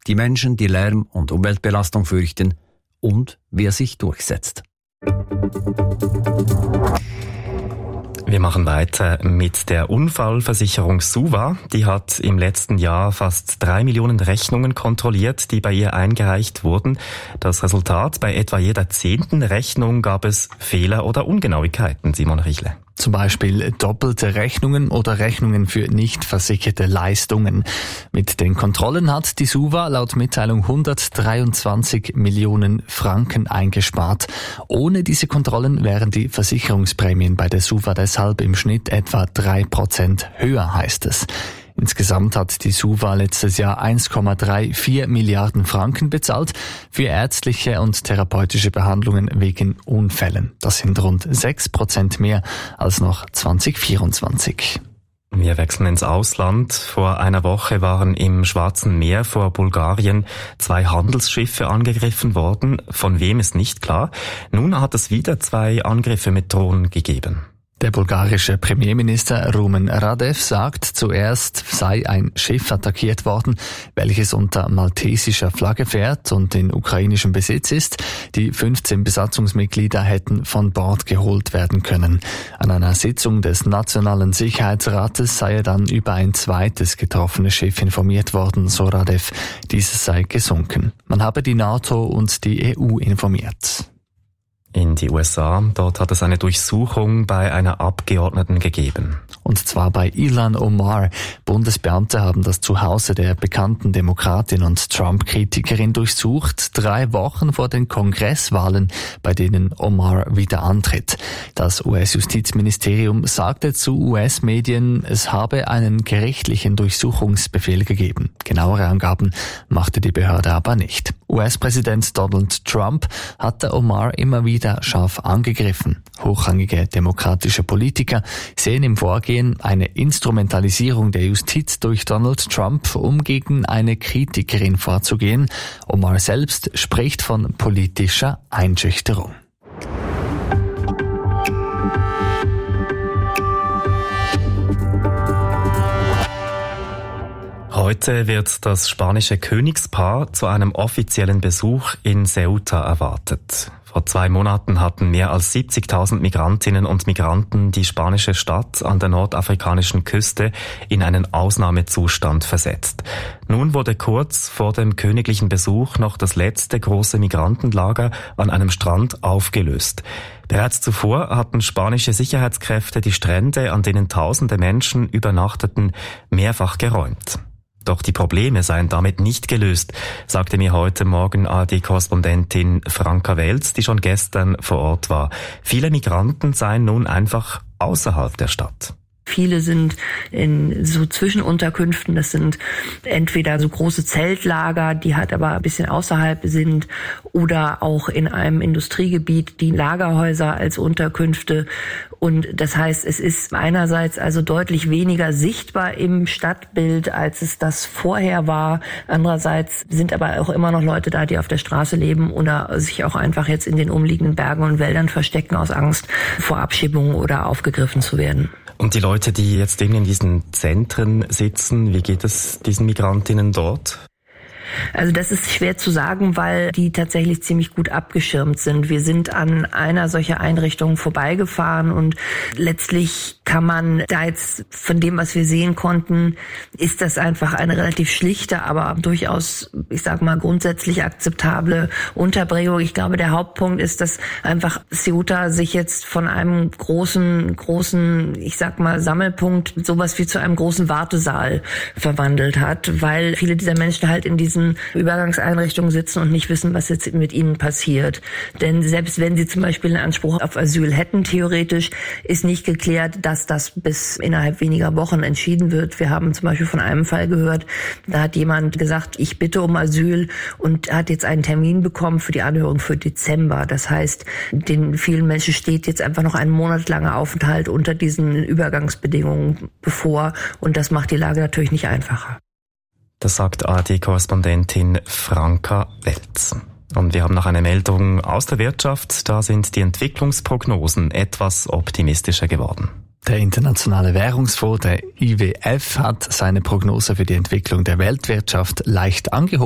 die Menschen, die Lärm- und Umweltbelastung fürchten und wer sich durchsetzt. Wir machen weiter mit der Unfallversicherung SUVA. Die hat im letzten Jahr fast 3 Millionen Rechnungen kontrolliert, die bei ihr eingereicht wurden. Das Resultat: bei etwa jeder 10. Rechnung gab es Fehler oder Ungenauigkeiten. Simon Richle. Zum Beispiel doppelte Rechnungen oder Rechnungen für nicht versicherte Leistungen. Mit den Kontrollen hat die SUVA laut Mitteilung 123 Millionen Franken eingespart. Ohne diese Kontrollen wären die Versicherungsprämien bei der SUVA deshalb im Schnitt etwa 3% höher, heißt es. Insgesamt hat die SUVA letztes Jahr 1,34 Milliarden Franken bezahlt für ärztliche und therapeutische Behandlungen wegen Unfällen. Das sind rund 6% mehr als noch 2024. Wir wechseln ins Ausland. Vor einer Woche waren im Schwarzen Meer vor Bulgarien 2 Handelsschiffe angegriffen worden. Von wem ist nicht klar. Nun hat es wieder 2 Angriffe mit Drohnen gegeben. Der bulgarische Premierminister Rumen Radev sagt, zuerst sei ein Schiff attackiert worden, welches unter maltesischer Flagge fährt und in ukrainischem Besitz ist. Die 15 Besatzungsmitglieder hätten von Bord geholt werden können. An einer Sitzung des Nationalen Sicherheitsrates sei er dann über ein zweites getroffenes Schiff informiert worden, so Radev. Dieses sei gesunken. Man habe die NATO und die EU informiert. In die USA. Dort hat es eine Durchsuchung bei einer Abgeordneten gegeben. Und zwar bei Ilhan Omar. Bundesbeamte haben das Zuhause der bekannten Demokratin und Trump-Kritikerin durchsucht, 3 Wochen vor den Kongresswahlen, bei denen Omar wieder antritt. Das US-Justizministerium sagte zu US-Medien, es habe einen gerichtlichen Durchsuchungsbefehl gegeben. Genauere Angaben machte die Behörde aber nicht. US-Präsident Donald Trump hatte Omar immer wieder scharf angegriffen. Hochrangige demokratische Politiker sehen im Vorgehen eine Instrumentalisierung der Justiz durch Donald Trump, um gegen eine Kritikerin vorzugehen. Omar selbst spricht von politischer Einschüchterung. Heute wird das spanische Königspaar zu einem offiziellen Besuch in Ceuta erwartet. Vor 2 Monaten hatten mehr als 70.000 Migrantinnen und Migranten die spanische Stadt an der nordafrikanischen Küste in einen Ausnahmezustand versetzt. Nun wurde kurz vor dem königlichen Besuch noch das letzte große Migrantenlager an einem Strand aufgelöst. Bereits zuvor hatten spanische Sicherheitskräfte die Strände, an denen tausende Menschen übernachteten, mehrfach geräumt. Doch die Probleme seien damit nicht gelöst, sagte mir heute Morgen ARD-Korrespondentin Franka Welz, die schon gestern vor Ort war. Viele Migranten seien nun einfach außerhalb der Stadt. Viele sind in so Zwischenunterkünften, das sind entweder so große Zeltlager, die halt aber ein bisschen außerhalb sind, oder auch in einem Industriegebiet die Lagerhäuser als Unterkünfte. Und das heißt, es ist einerseits also deutlich weniger sichtbar im Stadtbild, als es das vorher war. Andererseits sind aber auch immer noch Leute da, die auf der Straße leben oder sich auch einfach jetzt in den umliegenden Bergen und Wäldern verstecken aus Angst vor Abschiebungen oder aufgegriffen zu werden. Und die Leute, die jetzt eben in diesen Zentren sitzen, wie geht es diesen Migrantinnen dort? Also das ist schwer zu sagen, weil die tatsächlich ziemlich gut abgeschirmt sind. Wir sind an einer solcher Einrichtung vorbeigefahren und letztlich kann man da jetzt von dem, was wir sehen konnten, ist das einfach eine relativ schlichte, aber durchaus, ich sag mal, grundsätzlich akzeptable Unterbringung. Ich glaube, der Hauptpunkt ist, dass einfach Ceuta sich jetzt von einem großen, ich sag mal, Sammelpunkt sowas wie zu einem großen Wartesaal verwandelt hat, weil viele dieser Menschen halt in diesen Übergangseinrichtungen sitzen und nicht wissen, was jetzt mit ihnen passiert. Denn selbst wenn sie zum Beispiel einen Anspruch auf Asyl hätten, theoretisch, ist nicht geklärt, dass das bis innerhalb weniger Wochen entschieden wird. Wir haben zum Beispiel von einem Fall gehört, da hat jemand gesagt, ich bitte um Asyl und hat jetzt einen Termin bekommen für die Anhörung für Dezember. Das heißt, den vielen Menschen steht jetzt einfach noch ein monatelanger Aufenthalt unter diesen Übergangsbedingungen bevor und das macht die Lage natürlich nicht einfacher. Das sagt ARD-Korrespondentin Franka Welz. Und wir haben noch eine Meldung aus der Wirtschaft. Da sind die Entwicklungsprognosen etwas optimistischer geworden. Der Internationale Währungsfonds, der IWF, hat seine Prognose für die Entwicklung der Weltwirtschaft leicht angehoben.